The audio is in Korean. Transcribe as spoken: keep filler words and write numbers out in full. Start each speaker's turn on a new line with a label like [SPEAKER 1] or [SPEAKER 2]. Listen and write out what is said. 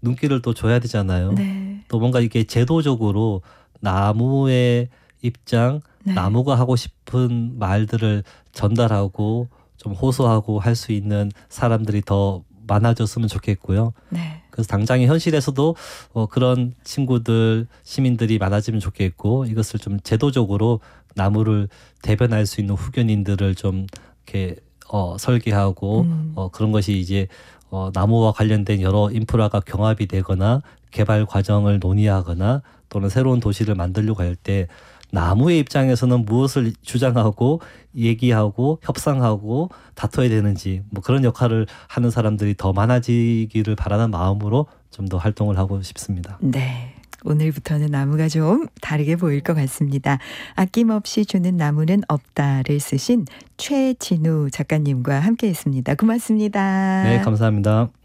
[SPEAKER 1] 눈길을 또 줘야 되잖아요.
[SPEAKER 2] 네.
[SPEAKER 1] 또 뭔가 이게 제도적으로 나무의 입장,
[SPEAKER 2] 네.
[SPEAKER 1] 나무가 하고 싶은 말들을 전달하고 좀 호소하고 할 수 있는 사람들이 더 많아졌으면 좋겠고요.
[SPEAKER 2] 네.
[SPEAKER 1] 그래서 당장의 현실에서도 어, 그런 친구들, 시민들이 많아지면 좋겠고, 이것을 좀 제도적으로 나무를 대변할 수 있는 후견인들을 좀 이렇게 어, 설계하고
[SPEAKER 2] 음.
[SPEAKER 1] 어, 그런 것이 이제 어, 나무와 관련된 여러 인프라가 경합이 되거나 개발 과정을 논의하거나 또는 새로운 도시를 만들려고 할 때 나무의 입장에서는 무엇을 주장하고 얘기하고 협상하고 다퉈야 되는지 뭐 그런 역할을 하는 사람들이 더 많아지기를 바라는 마음으로 좀 더 활동을 하고 싶습니다.
[SPEAKER 2] 네. 오늘부터는 나무가 좀 다르게 보일 것 같습니다. 아낌없이 주는 나무는 없다를 쓰신 최진우 작가님과 함께했습니다. 고맙습니다.
[SPEAKER 1] 네, 감사합니다.